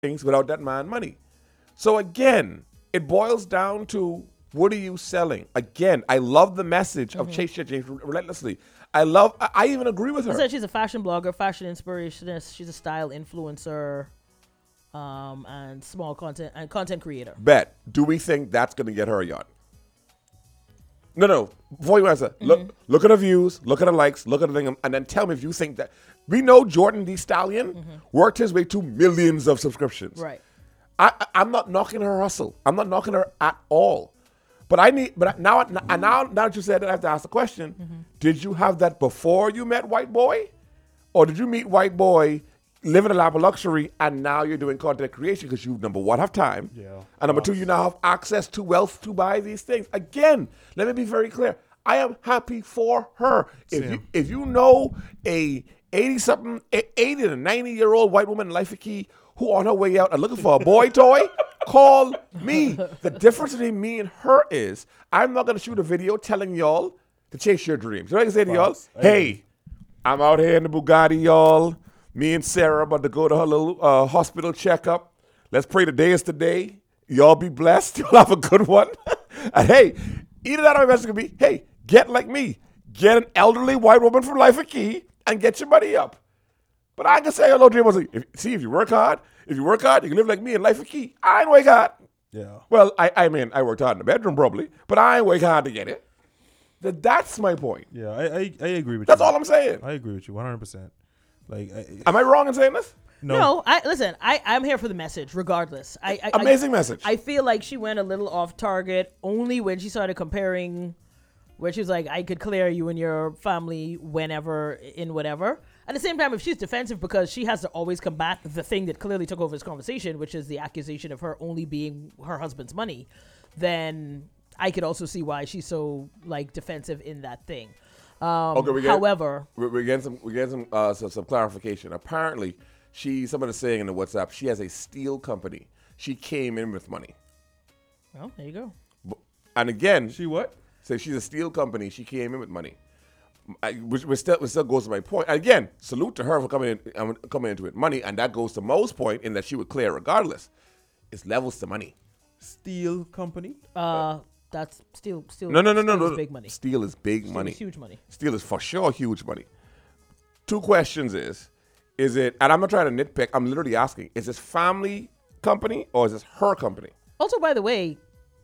things without that man money. So again, it boils down to what are you selling? Again, I love the message of Chase James relentlessly. I even agree with her. She said she's a fashion blogger, fashion inspirationist. She's a style influencer, and content creator. Bet. Do we think that's going to get her a yacht? No. Before you answer, look at the views, look at the likes, look at the thing, and then tell me if you think that. We know Jordan D. Stallion worked his way to millions of subscriptions. Right. I'm not knocking her hustle. I'm not knocking her at all. But now that you said that, I have to ask the question: did you have that before you met White Boy, or did you meet White Boy, live in a lap of luxury, and now you're doing content creation because you, number one, have time, and number two, you now have access to wealth to buy these things? Again, let me be very clear. I am happy for her. If you know a 80 to 90-year-old white woman in Life of Key who on her way out and looking for a boy toy, call me. The difference between me and her is I'm not going to shoot a video telling y'all to chase your dreams. You know what I can say to y'all? Hey, I'm out here in the Bugatti, y'all. Me and Sarah about to go to her little hospital checkup. Let's pray today is today. Y'all be blessed. Y'all have a good one. And hey, either that or my message could be, hey, get like me. Get an elderly white woman from Life of Key and get your money up. But I can say, hello, dream. If you work hard, you can live like me in Life of Key. I ain't work hard. Yeah. Well, I mean, I worked hard in the bedroom probably, but I ain't work hard to get it. That's my point. Yeah, I agree with you. That's all I'm saying. I agree with you 100%. Am I wrong in saying this? No, I'm here for the message, regardless. Amazing message. I feel like she went a little off target only when she started comparing, where she was like, I could clear you and your family whenever, in whatever. At the same time, if she's defensive because she has to always combat the thing that clearly took over this conversation, which is the accusation of her only being her husband's money, then I could also see why she's so defensive in that thing. However, we're getting some clarification. Apparently, somebody's saying in the WhatsApp, she has a steel company. She came in with money. Well, there you go. And again, she what? So she's a steel company. She came in with money. Which still goes to my point. Again, salute to her for coming into it money, and that goes to Mo's point in that she would clear regardless. It's levels to money. Steel company. That's steel. No. Is big money. Steel is big money. Is huge money. Steel is for sure huge money. Two questions is it? And I'm not trying to nitpick. I'm literally asking: is this family company or is this her company? Also, by the way,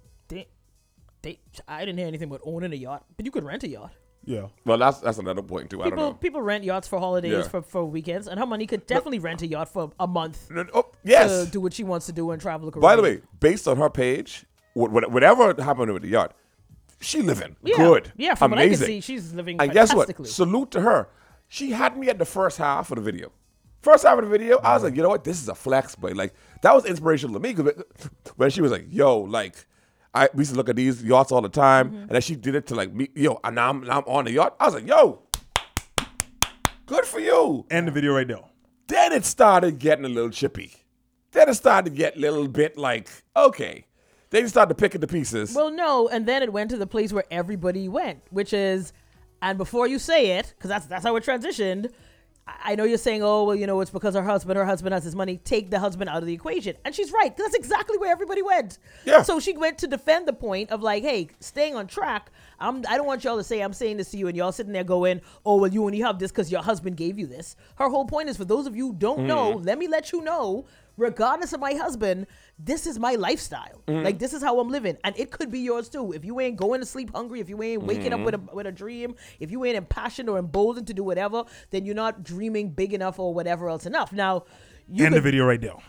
I didn't hear anything about owning a yacht, but you could rent a yacht. Yeah. Well, that's another point too. I don't know. People rent yachts for holidays, for weekends, and her money could definitely rent a yacht for a month. Yes. To do what she wants to do and travel the Caribbean. By the way, based on her page, whatever happened with the yacht, she living good. Yeah, from amazing. what I can see, she's living and guess fantastically. what? Salute to her. She had me at the first half of the video. First half of the video, I was like, you know what? This is a flex, but that was inspirational to me because when she was like, yo, we used to look at these yachts all the time, and then she did it to me, and now I'm on the yacht. I was like, yo, good for you. And the video right now. Then it started getting a little chippy. Then it started to get a little bit okay. Then you started to pick at the pieces. Well, no, and then it went to the place where everybody went, which is, and before you say it, because that's how it transitioned, I know you're saying, oh, well, it's because her husband has his money. Take the husband out of the equation. And she's right. That's exactly where everybody went. Yeah. So she went to defend the point of hey, staying on track. I don't want y'all to say I'm saying this to you and y'all sitting there going, oh, well, you only have this because your husband gave you this. Her whole point is, for those of you who don't know, let me let you know, regardless of my husband, this is my lifestyle. This is how I'm living. And it could be yours too. If you ain't going to sleep hungry, if you ain't waking up with a dream, if you ain't impassioned or emboldened to do whatever, then you're not dreaming big enough or whatever else enough. Now, the video right now.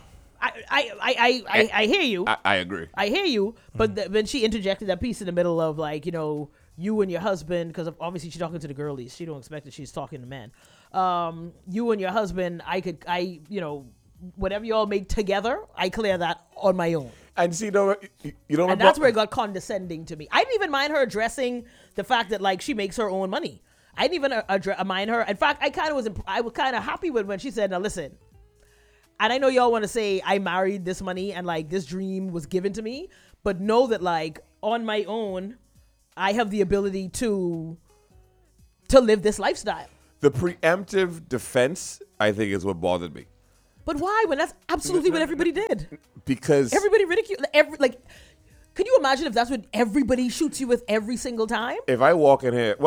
I hear you. I agree. I hear you. But when she interjected that piece in the middle of you and your husband, because obviously she's talking to the girlies. She don't expect that she's talking to men. You and your husband, whatever y'all make together, I clear that on my own. And see, you know, and that's where it got condescending to me. I didn't even mind her addressing the fact that she makes her own money. I didn't even mind her. In fact, I was kind of happy when she said, "Now listen." And I know y'all want to say I married this money and this dream was given to me, but know that on my own, I have the ability to live this lifestyle. The preemptive defense, I think, is what bothered me. But why? When that's absolutely what everybody did. Because Everybody ridiculed. Could you imagine if that's what everybody shoots you with every single time? if I walk in here,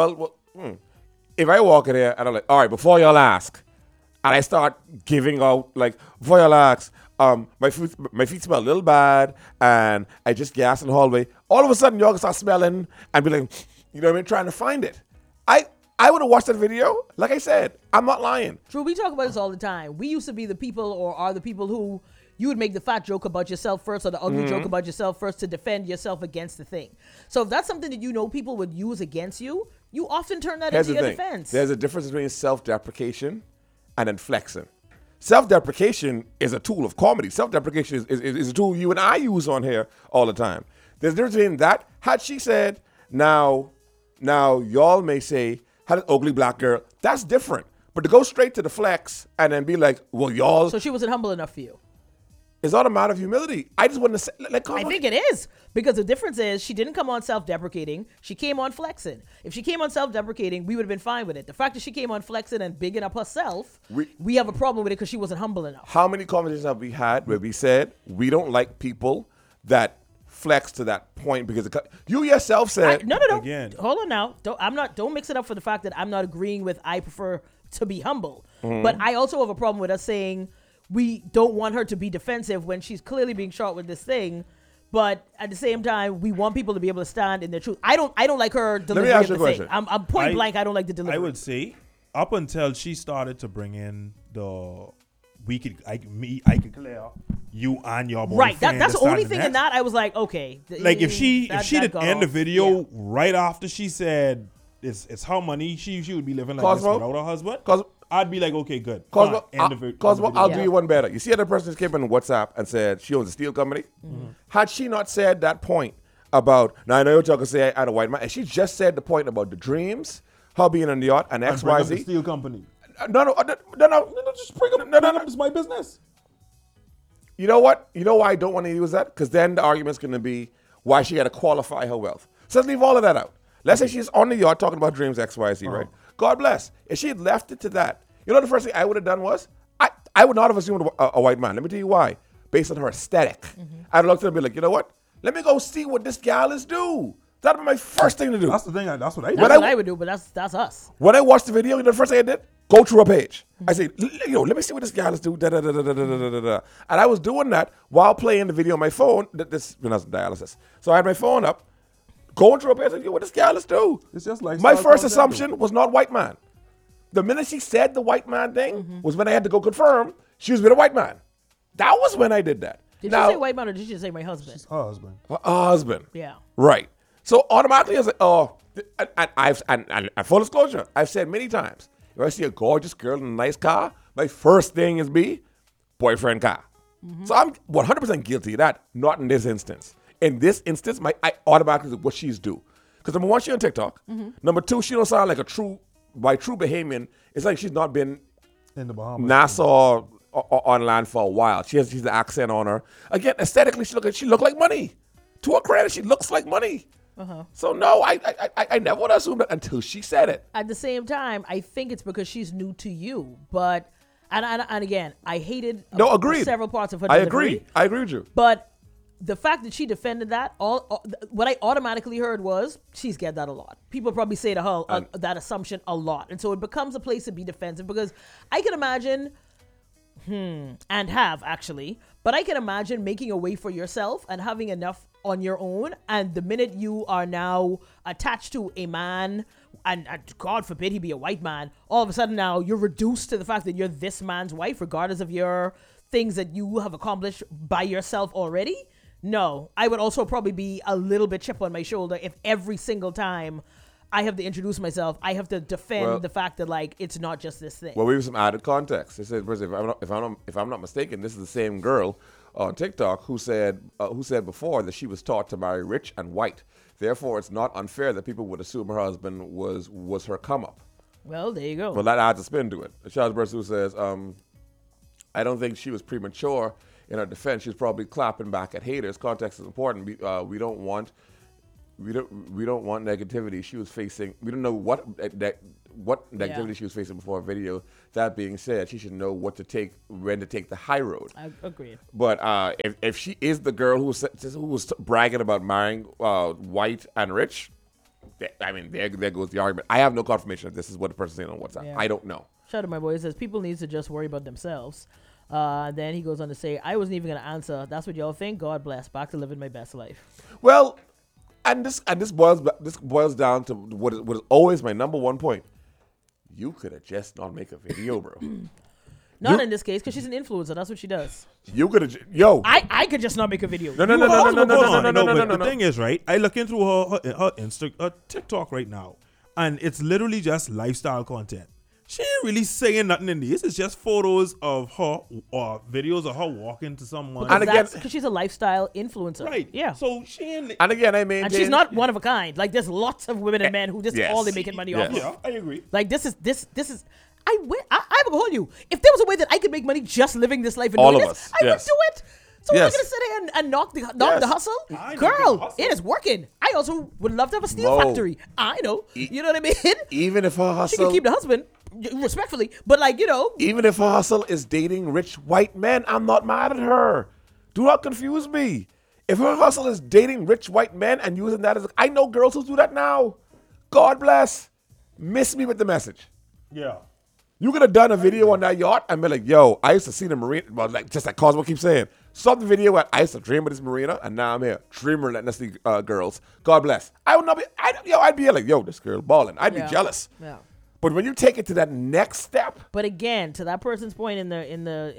if I walk in here and I'm like, all right, before y'all ask, and I start giving out, like, before y'all ask, my feet smell a little bad, and I just gas in the hallway, all of a sudden y'all gonna start smelling and be like, you know what I mean, trying to find it. I would have watched that video. Like I said, I'm not lying. Drew, we talk about this all the time. We used to be the people, or are the people who you would make the fat joke about yourself first, or the ugly joke about yourself first to defend yourself against the thing. So if that's something that you know people would use against you, you often turn that Here's into the your thing. defense. There's a difference between self-deprecation and then flexing. Self-deprecation is a tool of comedy. Self-deprecation is a tool you and I use on here all the time. There's a difference between that. Had she said, now y'all may say, had an ugly black girl, that's different. But to go straight to the flex and then be like, well, y'all, So she wasn't humble enough for you. it's not a matter of humility. I just want to say, I think it is, because the difference is she didn't come on self-deprecating. She came on flexing. If she came on self-deprecating, we would have been fine with it. The fact that she came on flexing and bigging up herself, we have a problem with it because she wasn't humble enough. how many conversations have we had where we said we don't like people that flex to that point because you yourself said No. Again. Hold on now. Don't mix it up for the fact that I'm not agreeing with I prefer to be humble. But I also have a problem with us saying we don't want her to be defensive when she's clearly being shot with this thing. But at the same time, we want people to be able to stand in their truth. I don't like her delivery ask of you the a thing. question. I'm point blank. I don't like the delivery. I would say up until she started to bring in the I could clear you and your boyfriend. right. That's the only standing thing next. in that I was like, okay. Like if she did got end the off. video Yeah. right after she said it's her money, she would be living like Cosmo? this without her husband. Cos- I'd be like, okay, good. Cosmo, Fine. End the video. I'll Yeah. do you one better. You see how the person came on WhatsApp and said she owns a steel company? Had she not said that point about, now I know you're talking say I had a white man, and she just said the point about the dreams, her being on the yacht, and And bring up the XYZ. steel company. No, just bring up, no. It's my business. You know what? You know why I don't want to use that? Because then the argument's going to be why she got to qualify her wealth. So let's leave all of that out. Let's say she's on the yacht talking about dreams XYZ, right? God bless. If she had left it to that, you know the first thing I would have done was, I would not have assumed a white man. Let me tell you why. Based on her aesthetic. I'd have looked at her and be like, you know what? Let me go see what this gal is do. That'd be my first thing to do. That's the thing. That's what I do. That's what I would do, but that's us. When I watched the video, you know the first thing I did? Go through a page. I say, let me see what this guy is doing. Da, da, da, da, da, da, da, da, da. And I was doing that while playing the video on my phone. This when I was in dialysis. So I had my phone up, going through a page, like, what this guy is do. It's just like my South first Park assumption was not white man. The minute she said the white man thing was when I had to go confirm she was with a white man. That was when I did that. Did now, you say white man or did you say my husband? Her husband. her husband. Yeah. Right. So automatically I was like, oh, and full disclosure, I've said many times, if I see a gorgeous girl in a nice car, my first thing is boyfriend car. So I'm 100% guilty of that, not in this instance. In this instance, I automatically what she's do. Because number one, she on TikTok. Number two, she don't sound like a true Bahamian. It's like she's not been In the Bahamas. Nassau or on land for a while. She's the accent on her. Again, aesthetically, she look like money. To her credit, she looks like money. So no, I never would have assumed that until she said it. At the same time, I think it's because she's new to you. But and again, I hated Agreed. several parts of her I delivery. agree with you. But the fact that she defended that, what I automatically heard was she's get that a lot. People probably say to her that assumption a lot, and so it becomes a place to be defensive because I can imagine. And have actually, but I can imagine making a way for yourself and having enough on your own. And the minute you are now attached to a man, and God forbid he be a white man, all of a sudden now you're reduced to the fact that you're this man's wife, regardless of your things that you have accomplished by yourself already. No, I would also probably be a little bit chip on my shoulder if every single time I have to introduce myself, I have to defend the fact that like it's not just this thing. Well, we have some added context. It says, if I'm not mistaken, this is the same girl on TikTok who said before that she was taught to marry rich and white. Therefore, it's not unfair that people would assume her husband was her come up. Well, there you go. Well, that adds a spin to it. Charles Bursu says, I don't think she was premature in her defense. She was probably clapping back at haters. Context is important. We don't want we don't want negativity. She was facing. We don't know what negativity she was facing before a video. That being said, she should know when to take the high road. I agree. But if she is the girl who was bragging about marrying white and rich, there goes the argument. I have no confirmation that this is what the person's saying on WhatsApp. Yeah. I don't know. Shout out my boy. He says people need to just worry about themselves. Then he goes on to say, I wasn't even gonna answer. That's what y'all think. God bless. Back to living my best life. Well, and this boils down to what is always my number one point. You could have just not make a video, bro. Not in this case, because she's an influencer. That's what she does. You could have, I could just not make a video. No. The thing is, right? I looking through her TikTok right now, and it's literally just lifestyle content. She ain't really saying nothing in these. It's just photos of her or videos of her walking to someone. And again, because she's a lifestyle influencer. Right. Yeah. So she ain't. And again, I maintain. And she's not one of a kind. Like there's lots of women and men who this is all they're making money off of. Yeah, I agree. Like this is I will hold you. If there was a way that I could make money just living this life and All doing of this, us, I would yes. do it. So we're Yes. not gonna sit here and knock the hustle. I know Girl, the hustle. it is working. I also would love to have a steel Mo. factory. I know. You know what I mean? Even if her She can hustle, keep the husband respectfully, but like, you know, even if her hustle is dating rich white men, I'm not mad at her. Do not confuse me. If her hustle is dating rich white men and using that as, I know girls who do that now. God bless. Miss me with the message. Yeah. You could have done a video on that yacht and be like, yo, I used to see the marina, well, like just like Cosmo keeps saying. Saw the video where I used to dream of this marina and now I'm here. Dream relentlessly, girls. God bless. I would not be, I'd be like, yo, this girl balling. I'd Yeah. be jealous. yeah. But when you take it to that next step, But again, to that person's point in the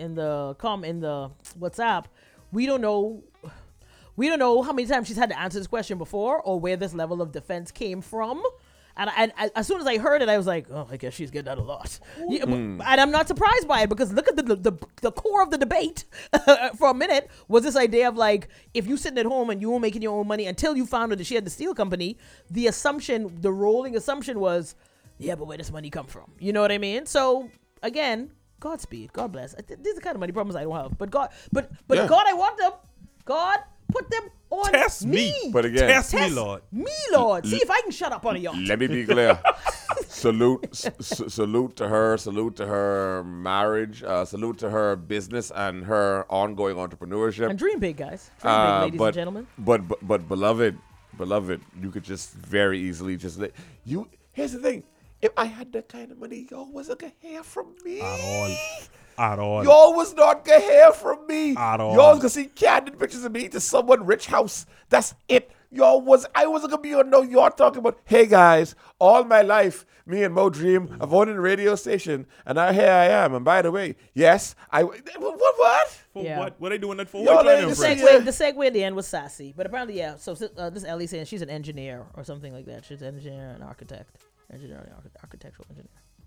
WhatsApp, we don't know how many times she's had to answer this question before or where this level of defense came from. And as soon as I heard it, I was like, oh, I guess she's getting that a lot. Yeah, and I'm not surprised by it because look at the core of the debate for a minute was this idea of like, if you sitting at home and you were making your own money until you found out that she had the steel company, the rolling assumption was, yeah, but where does money come from? You know what I mean? So again, Godspeed, God bless. These are the kind of money problems I don't have. But God, Yeah. God, I want them. God, put them on Test me. me. But again, Test me, Lord. Me, Lord. See if I can shut up on a yacht. let me be clear. Salute to her. Salute to her marriage. Salute to her business and her ongoing entrepreneurship. And dream big, guys. Dream big, ladies but, and gentlemen. But beloved, you could just very easily just let you. Here's the thing: if I had that kind of money, y'all wasn't gonna hear from me At all. Y'all was not gonna hear from me At all. Y'all was gonna see candid pictures of me to someone rich house. That's it. I wasn't gonna be on no yacht talking about, hey guys, all my life, me and Mo Dream, I've owned a radio station, and here I am. And by the way, yes, what? For Yeah. what? What are they doing that for? Y'all What trying to ain't impress? the The segue at the end was sassy, but apparently, yeah. So this Ellie saying she's an engineer or something like that. She's an engineer and architect, architectural engineer.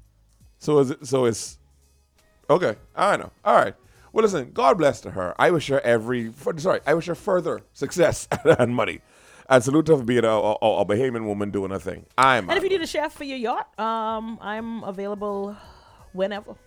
So it's okay. I know. All right. Well, listen. God bless to her. I wish her further success and money. And salute to her for being a Bahamian woman doing her thing. And if you need a chef for your yacht, I'm available whenever.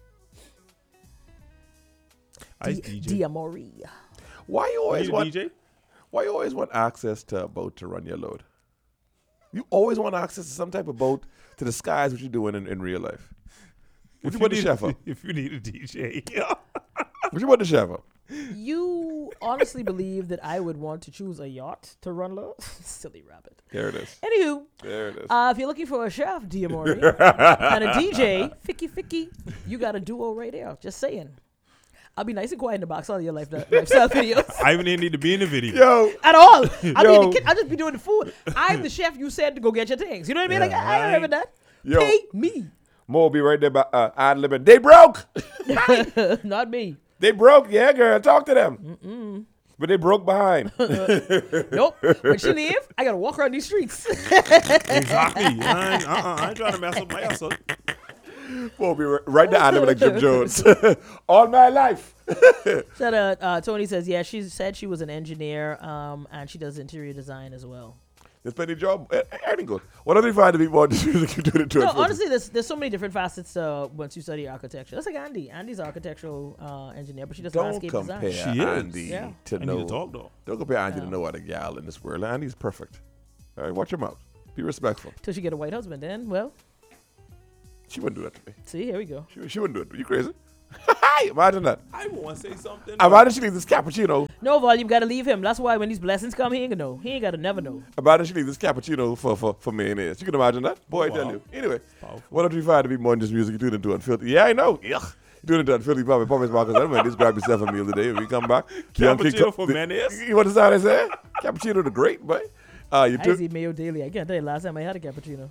Ice DJ. Diamori. Why you always Need a want DJ? Why you always want access to a boat to run your load? You always want access to some type of boat to disguise what you're doing in real life. What you want the chef for? If you need a DJ. What you want the chef for? You honestly believe that I would want to choose a yacht to run low? Silly rabbit. There it is. Anywho, There it is. if you're looking for a chef, Diamori, and a DJ, Ficky, you got a duo right there. Just saying. I'll be nice and quiet in the box all your lifestyle videos. I even didn't need to be in the video. Yo, At all. I'll be in Yo. the kitchen. I'll just be doing the food. I'm the chef you said to go get your things. You know what I mean? Yeah, Like, I remember that. Yo. Pay me. Mo will be right there by ad-libbing. They broke. Not me. They broke. Yeah, girl. Talk to them. But they broke behind. Nope. When she leave, I got to walk around these streets. Exactly. I ain't trying to mess up my hustle. We'll be right there ad-libbing like Jim Jones. All my life. Shout out, Tony says, yeah, she said she was an engineer, and she does interior design as well. There's plenty of job. Everything good. What do they find to be more just music you do it to No, it? honestly, there's so many different facets once you study architecture. That's like Andy. Andy's an architectural engineer, but she does Don't landscape compare design. She is. Andy Yeah. to I know. need to talk though. Don't compare Andy to no other gal in this world. Andy's perfect. All right, watch your mouth. Be respectful. Till she get a white husband, then, well, She wouldn't do that to me. see, here we go. She wouldn't do it. You crazy? Imagine that. I want to say something. Imagine she leaves this cappuccino. No, Volume got to leave him. That's why when these blessings come, he ain't gonna know. He ain't got to never know. Imagine she leaves this cappuccino for mayonnaise. You can imagine that? Boy, I tell Wow. you. Anyway, Powerful. 103.5 to be more than just music. You tune into Unfiltered. Yeah, I know. Yuck. You tune into Unfiltered. Puppets Marcus. I don't just grab yourself a meal today. When we come back. Cappuccino for mayonnaise? You want to sound I said? Cappuccino the great, boy. You I tune. eat mayo daily. I can't tell you last time I had a cappuccino.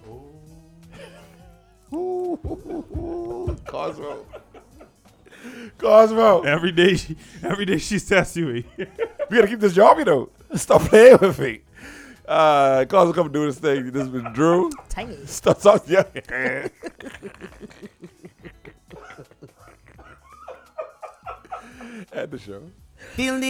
Cosmo. Cosmo. Every day she says to me. We gotta keep this job, you know. Stop playing with me. Cosmo come do this thing. This has been Drew. Tangy. Stop. Yeah. At the show. Feel the